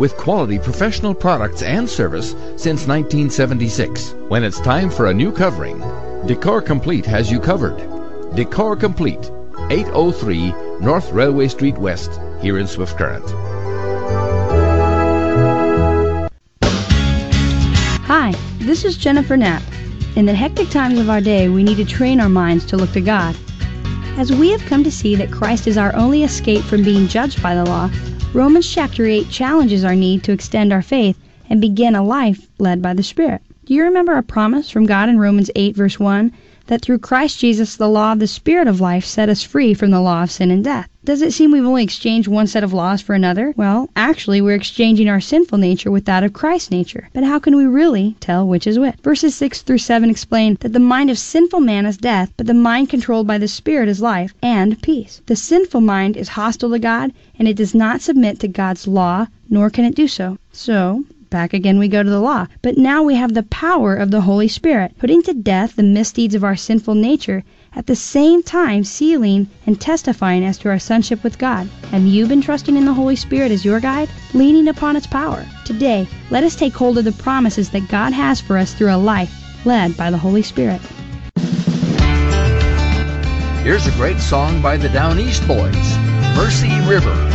with quality professional products and service since 1976. When it's time for a new covering, Decor Complete has you covered. Decor Complete, 803 North Railway Street West, here in Swift Current. Hi, this is Jennifer Knapp. In the hectic times of our day, we need to train our minds to look to God. As we have come to see that Christ is our only escape from being judged by the law, Romans chapter 8 challenges our need to extend our faith and begin a life led by the Spirit. Do you remember a promise from God in Romans 8 verse 1 that through Christ Jesus the law of the Spirit of life set us free from the law of sin and death? Does it seem we've only exchanged one set of laws for another? Well, actually, we're exchanging our sinful nature with that of Christ's nature. But how can we really tell which is which? Verses 6 through 7 explain that the mind of sinful man is death, but the mind controlled by the Spirit is life and peace. The sinful mind is hostile to God, and it does not submit to God's law, nor can it do so. So, back again we go to the law. But now we have the power of the Holy Spirit, putting to death the misdeeds of our sinful nature, at the same time sealing and testifying as to our sonship with God. Have you been trusting in the Holy Spirit as your guide, leaning upon its power? Today, let us take hold of the promises that God has for us through a life led by the Holy Spirit. Here's a great song by the Down East Boys, Mercy River.